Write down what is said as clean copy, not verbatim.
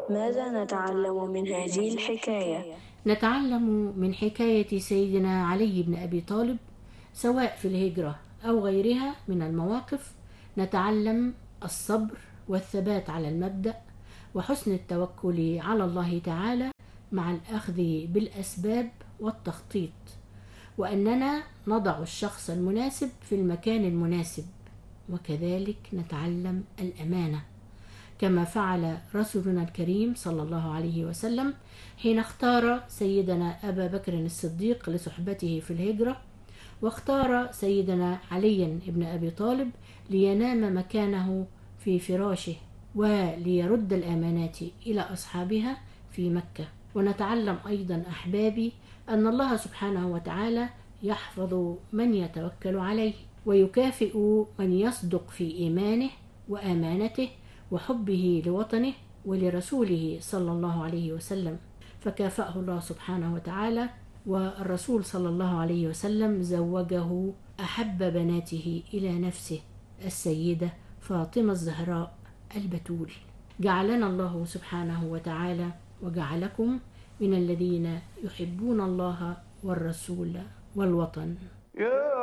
ماذا نتعلم من هذه الحكاية؟ نتعلم من حكاية سيدنا علي بن أبي طالب، سواء في الهجرة أو غيرها من المواقف. نتعلم الصبر والثبات على المبدأ، وحسن التوكل على الله تعالى مع الأخذ بالأسباب والتخطيط، وأننا نضع الشخص المناسب في المكان المناسب. وكذلك نتعلم الأمانة كما فعل رسولنا الكريم صلى الله عليه وسلم حين اختار سيدنا أبا بكر الصديق لصحبته في الهجرة، واختار سيدنا علي بن أبي طالب لينام مكانه في فراشه وليرد الأمانات إلى أصحابها في مكة. ونتعلم أيضا أحبابي أن الله سبحانه وتعالى يحفظ من يتوكل عليه، ويكافئ من يصدق في إيمانه وأمانته وحبه لوطنه ولرسوله صلى الله عليه وسلم، فكافأه الله سبحانه وتعالى. والرسول صلى الله عليه وسلم زوجه أحب بناته إلى نفسه، السيدة فاطمة الزهراء البتول. جعلنا الله سبحانه وتعالى وجعلكم من الذين يحبون الله والرسول والوطن.